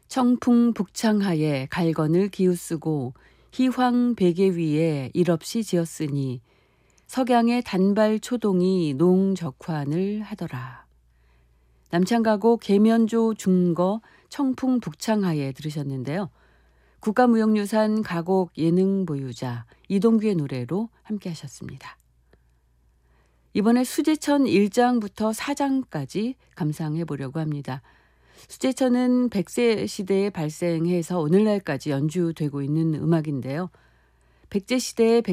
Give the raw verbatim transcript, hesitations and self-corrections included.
청풍 북창하에 갈건을 기우쓰고 희황 베개 위에 일없이 지었으니 석양의 단발 초동이 농적환을 하더라. 남창가곡 계면조 중거 청풍 북창하에 들으셨는데요. 국가무형유산 가곡 예능 보유자 이동규의 노래로 함께 하셨습니다. 이번에 수제천 일 장부터 사 장까지 감상해 보려고 합니다. 수제천은 백세 시대에 발생해서 오늘날까지 연주되고 있는 음악인데요. 백제 시대의